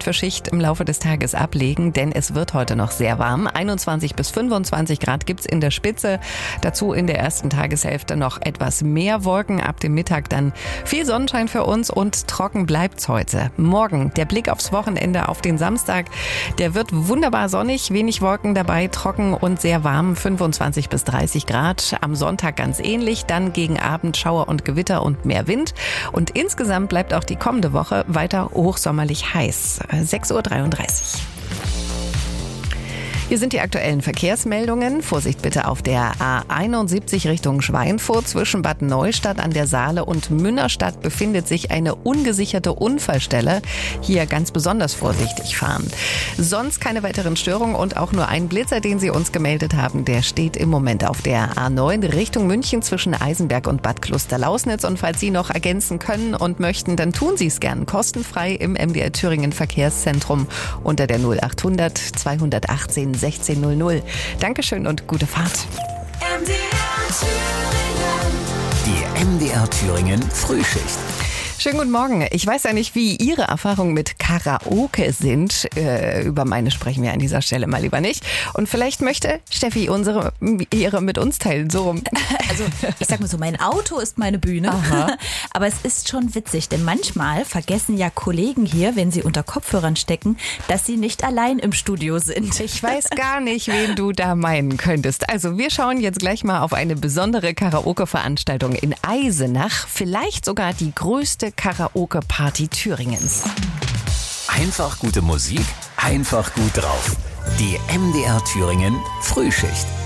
Schicht für Schicht im Laufe des Tages ablegen, denn es wird heute noch sehr warm. 21 bis 25 Grad gibt's in der Spitze. Dazu in der ersten Tageshälfte noch etwas mehr Wolken. Ab dem Mittag dann viel Sonnenschein für uns und trocken bleibt's heute. Morgen der Blick aufs Wochenende, auf den Samstag. Der wird wunderbar sonnig, wenig Wolken dabei, trocken und sehr warm, 25 bis 30 Grad. Am Sonntag ganz ähnlich, dann gegen Abend Schauer und Gewitter und mehr Wind. Und insgesamt bleibt auch die kommende Woche weiter hochsommerlich heiß. 6:33 Uhr. Hier sind die aktuellen Verkehrsmeldungen. Vorsicht bitte auf der A71 Richtung Schweinfurt. Zwischen Bad Neustadt an der Saale und Münnerstadt befindet sich eine ungesicherte Unfallstelle. Hier ganz besonders vorsichtig fahren. Sonst keine weiteren Störungen und auch nur ein Blitzer, den Sie uns gemeldet haben, der steht im Moment auf der A9 Richtung München zwischen Eisenberg und Bad Klosterlausnitz. Und falls Sie noch ergänzen können und möchten, dann tun Sie es gern kostenfrei im MDR Thüringen Verkehrszentrum unter der 0800 218 1600. Dankeschön und gute Fahrt. Die MDR Thüringen Frühschicht. Schönen guten Morgen. Ich weiß ja nicht, wie Ihre Erfahrungen mit Karaoke sind. Über meine sprechen wir an dieser Stelle mal lieber nicht. Und vielleicht möchte Steffi ihre mit uns teilen. So rum. Also ich sag mal so, mein Auto ist meine Bühne. Aha. Aber es ist schon witzig, denn manchmal vergessen ja Kollegen hier, wenn sie unter Kopfhörern stecken, dass sie nicht allein im Studio sind. Ich weiß gar nicht, wen du da meinen könntest. Also wir schauen jetzt gleich mal auf eine besondere Karaoke-Veranstaltung in Eisenach. Vielleicht sogar die größte Karaoke-Party Thüringens. Einfach gute Musik, einfach gut drauf. Die MDR Thüringen Frühschicht.